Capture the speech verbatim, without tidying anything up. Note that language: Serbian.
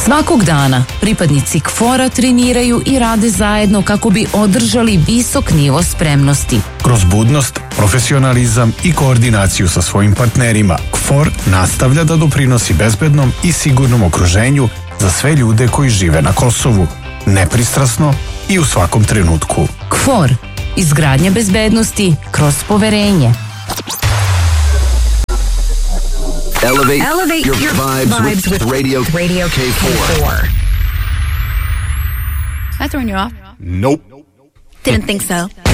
Svakog dana pripadnici K F O R-a treniraju i rade zajedno kako bi održali visok nivo spremnosti. Kroz budnost, profesionalizam i koordinaciju sa svojim partnerima, K F O R nastavlja da doprinosi bezbednom i sigurnom okruženju za sve ljude koji žive na Kosovu, nepristrasno i u svakom trenutku. K F O R. Izgradnja bezbednosti kroz poverenje. Elevate, Elevate your, your vibes, vibes with, with radio, radio K four. Am I throwing you off? Nope. Didn't think so.